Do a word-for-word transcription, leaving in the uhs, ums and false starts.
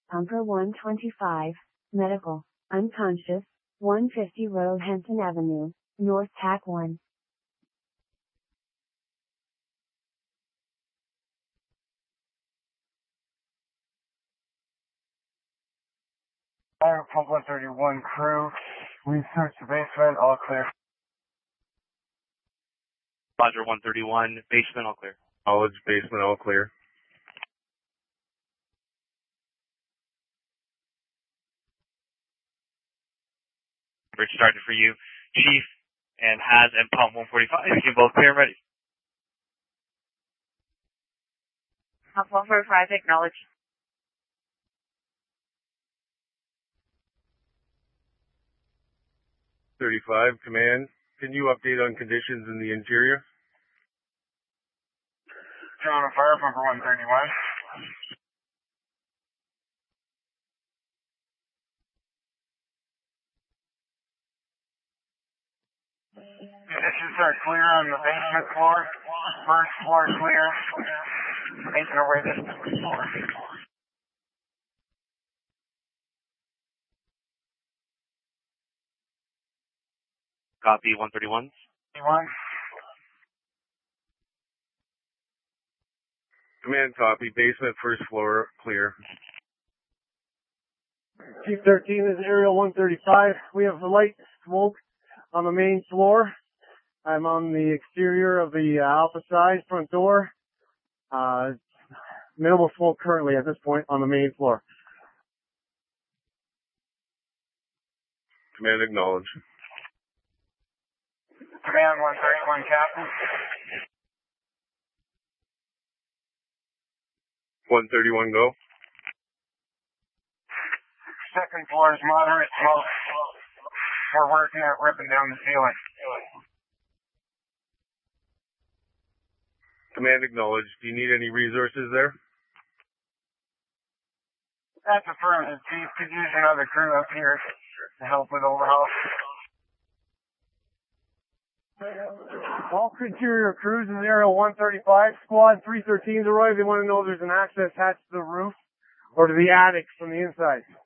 Pumper one twenty-five, medical, unconscious, one fifty Road Henson Avenue, North Tac one. Fire Pump one thirty-one crew, we searched the basement, all clear. Roger one thirty-one, basement all clear. College basement all clear. Bridge started for you. Chief and Haz and Pump one forty-five, you both clear and ready. Pump one forty-five, acknowledge. thirty-five, command. Can you update on conditions in the interior? John, Fire Pumper one thirty-one. Conditions are clear on the basement floor. First floor clear. Making our way to the second floor. Copy one thirty-one. One. Command copy. Basement first floor clear. Chief thirteen is aerial one thirty-five. We have light smoke on the main floor. I'm on the exterior of the uh, Alpha side front door. Uh, minimal smoke currently at this point on the main floor. Command acknowledge. Command one thirty-one, Captain. one thirty-one, go. Second floor is moderate smoke. We're working at ripping down the ceiling. Command acknowledged. Do you need any resources there? That's affirmative, Chief. Could use another crew up here to help with overhaul. All interior crews in the area one thirty-five, squad three thirteen arrived. They want to know if there's an access hatch to the roof or to the attic from the inside.